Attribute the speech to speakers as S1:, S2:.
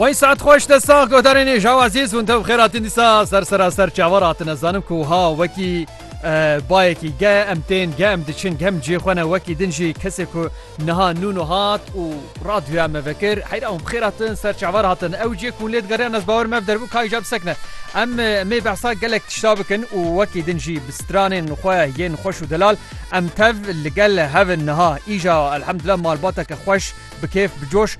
S1: وای ساعت خوش دسا گودارین جاو عزیز ونده بخیراتین دیسا سر چاورات نزانم که ها وکی بایکی گه امتین گه ام دچین گه ام جی خوانه وکی دنجی کسی که نها نونو هات و رادیو هم وکر حیره ام بخیراتین سر چاوراتین او جی کون لید گره از باور مفدر بو کای جاب سکنه ام می بحثا گلک تشتابکن و وکی دنجی بسترانین خواه ین خوش و دلال ام تف لگل هف نها ایجا الحمدلله مالباتک خوش بكيف بجوش